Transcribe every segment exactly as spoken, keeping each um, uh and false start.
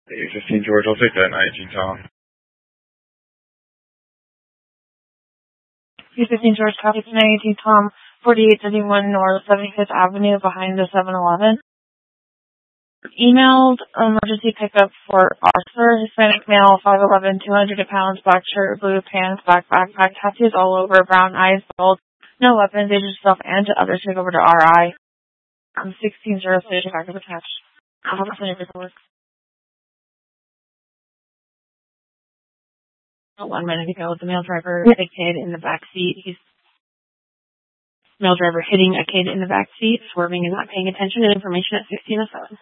eight fifteen George, I'll take that nineteen Tom. eight fifteen George, copy to nineteen Tom, forty-eight thirty-one North seventy-fifth Avenue behind the seven eleven. Emailed emergency pickup for Arthur, Hispanic male, five eleven, two hundred pounds, black shirt, blue pants, black backpack, tattoos all over, brown eyes, bald, no weapons, aged himself and to others, take over to R I. I'm sixteen zero six, back of attached. I'll have to send you paperwork. One minute ago, the male driver hit a kid in the back seat. He's male driver hitting a kid in the back seat, swerving and not paying attention, and information at sixteen oh seven.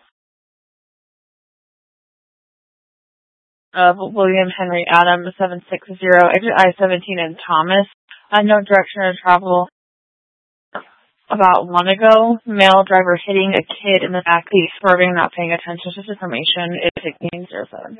Uh, William Henry Adam, seven six zero, exit I seventeen in Thomas. Uh, no direction of travel. About one ago, male driver hitting a kid in the back seat, swerving, not paying attention. Just information is sixteen oh seven.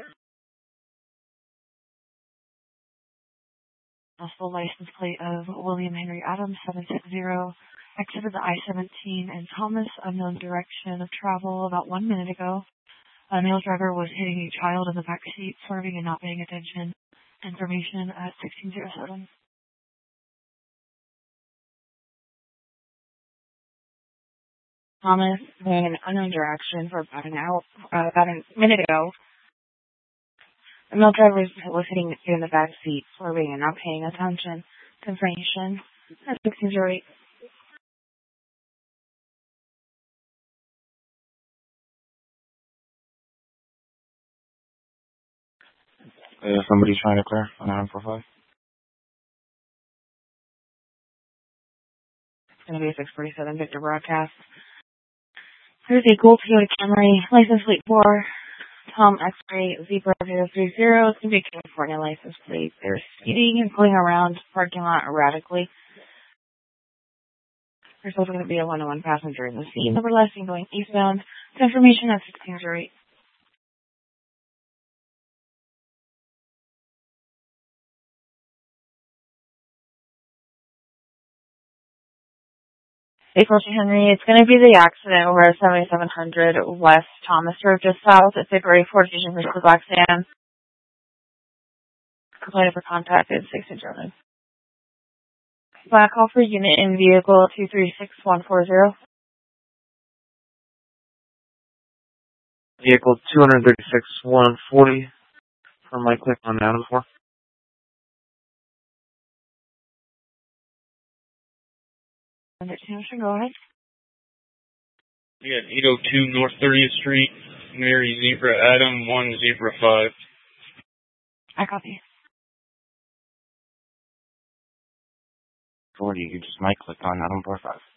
Also, license plate of William Henry Adams, seven six zero, exited the I seventeen in Thomas, unknown direction of travel about one minute ago. A male driver was hitting a child in the back seat, swerving and not paying attention. Information at sixteen oh seven. Thomas in an unknown direction for about an hour, uh, about a minute ago. A male driver was hitting the kid in the back seat, swerving and not paying attention. Information at sixteen oh eight. Uh, somebody trying to clear on nine four five. It's going to be a six forty-seven Victor broadcast. There's a gold Toyota Camry, license plate four, Tom X-ray Zebra zero three zero. It's going to be a California license plate. They're speeding and pulling around the parking lot erratically. There's also going to be a one-to-one passenger in the scene. Number less going eastbound. Information at sixteen oh eight. April G. Henry, it's going to be the accident over at seventy-seven hundred West Thomas Road, just south. It's February fourth, Asian versus Black Sedan. Complaint for contact is sixteen oh nine. Black call for unit in vehicle two three six one four zero. Vehicle two thirty-six one forty from my click on Adam four. Go ahead. We got eight oh two North thirtieth Street, Mary Zebra Adam, one Zebra five. I copy. forty, you just might click on Adam four five.